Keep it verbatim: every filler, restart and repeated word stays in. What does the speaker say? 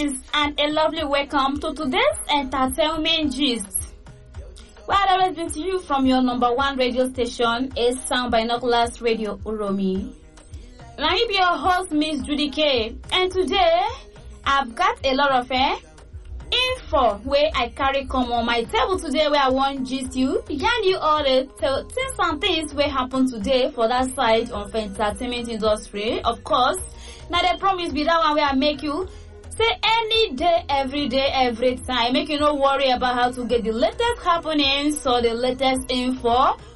Greetings and a lovely welcome to today's entertainment gist. We have always been to you from your number one radio station, A Sound Binoculars Radio Uromi. And I be your host, Miss Judy K. And today, I've got a lot of eh, info where I carry come on my table today where I want gist you, yarn you all the tell things and things will happen today for that side of entertainment industry. Of course, now the promise be that one where I make you say any day, every day, every time. Make you no worry about how to get the latest happenings or the latest info